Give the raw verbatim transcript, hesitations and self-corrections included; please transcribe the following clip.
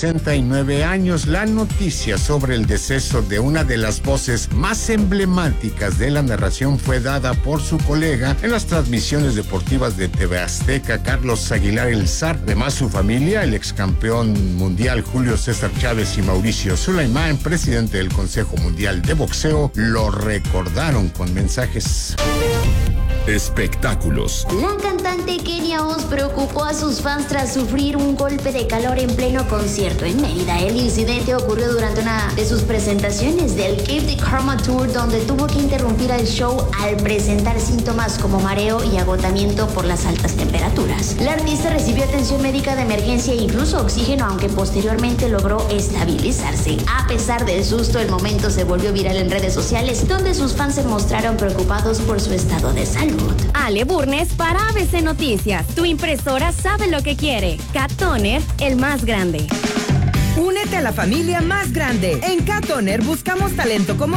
sesenta y nueve años. La noticia sobre el deceso de una de las voces más emblemáticas de la narración fue dada por su colega en las transmisiones deportivas de T V Azteca, Carlos Aguilar El Zar. Además, su familia, el ex campeón mundial Julio César Chávez y Mauricio Sulaimán, presidente del Consejo Mundial de Boxeo, lo recordaron con mensajes. Espectáculos. La cantante Kenia Oz preocupó a sus fans tras sufrir un golpe de calor en pleno concierto en Mérida. El incidente ocurrió durante una de sus presentaciones del Keep the Karma Tour, donde tuvo que interrumpir el show al presentar síntomas como mareo y agotamiento por las altas temperaturas. La artista recibió atención médica de emergencia e incluso oxígeno, aunque posteriormente logró estabilizarse. A pesar del susto, el momento se volvió viral en redes sociales, donde sus fans se mostraron preocupados por su estado de salud. Ale Burnes para A B C Noticias. Tu impresora sabe lo que quiere. Cat Toner, el más grande. Únete a la familia más grande. En Cat Toner buscamos talento como